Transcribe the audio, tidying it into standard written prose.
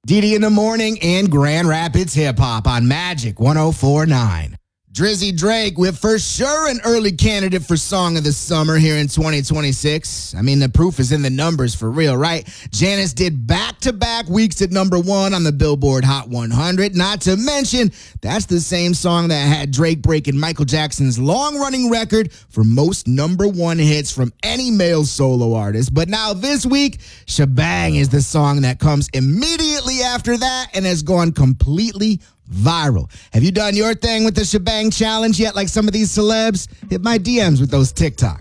Didi in the Morning and Grand Rapids Hip Hop on Magic 104.9. Drizzy Drake with for sure an early candidate for Song of the Summer here in 2026. I mean, the proof is in the numbers for real, right? Janice did back-to-back weeks at number 1 on the Billboard Hot 100. Not to mention, that's the same song that had Drake breaking Michael Jackson's long-running record for most number 1 hits from any male solo artist. But now this week, Shebang is the song that comes immediately after that and has gone completely viral. Have you done your thing with the Shebang challenge yet, like some of these celebs? Hit my DMs with those TikToks.